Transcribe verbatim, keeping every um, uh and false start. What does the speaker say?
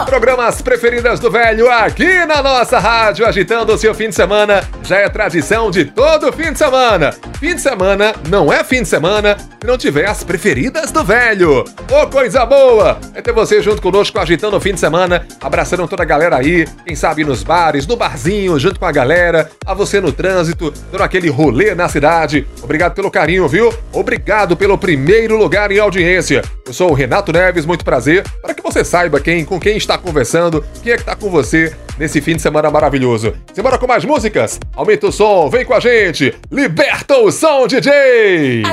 Programas preferidas do velho aqui na nossa rádio, agitando o seu fim de semana. Já é tradição de todo fim de semana. Fim de semana não é fim de semana se não tiver as preferidas do velho. Ô, coisa boa! É ter você junto conosco agitando o fim de semana, abraçando toda a galera aí, quem sabe nos bares, no barzinho, junto com a galera, a você no trânsito, dando aquele rolê na cidade. Obrigado pelo carinho, viu? Obrigado pelo primeiro lugar em audiência. Eu sou o Renato Neves, muito prazer. Para que você saiba quem, com quem está conversando, quem é que está com você nesse fim de semana maravilhoso. Simbora com mais músicas? Aumenta o som, vem com a gente. Liberta o som, D J!